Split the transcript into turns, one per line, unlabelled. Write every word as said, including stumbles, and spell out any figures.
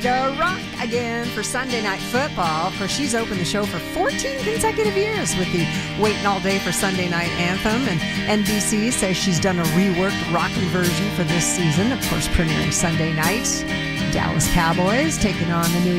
to rock again for Sunday Night Football. Of course, she's opened the show for fourteen consecutive years with the Waiting All Day for Sunday Night anthem. And N B C says she's done a reworked rockin' version for this season. Of course, premiering Sunday night. Dallas Cowboys taking on the New